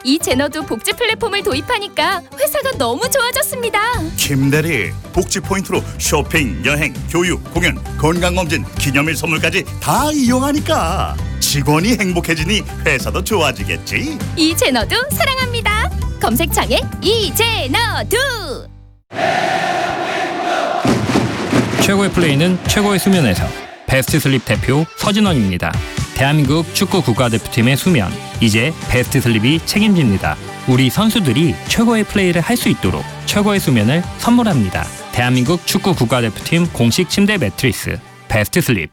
이 제너도 복지 플랫폼을 도입하니까 회사가 너무 좋아졌습니다. 김대리, 복지 포인트로 쇼핑, 여행, 교육, 공연, 건강검진, 기념일 선물까지 다 이용하니까 직원이 행복해지니 회사도 좋아지겠지. 이 제너도 사랑합니다. 검색창에 이제너도. 최고의 플레이는 최고의 수면에서. 베스트 슬립 대표 서진원입니다. 대한민국 축구 국가대표팀의 수면, 이제 베스트 슬립이 책임집니다. 우리 선수들이 최고의 플레이를 할 수 있도록 최고의 수면을 선물합니다. 대한민국 축구 국가대표팀 공식 침대 매트리스 베스트 슬립.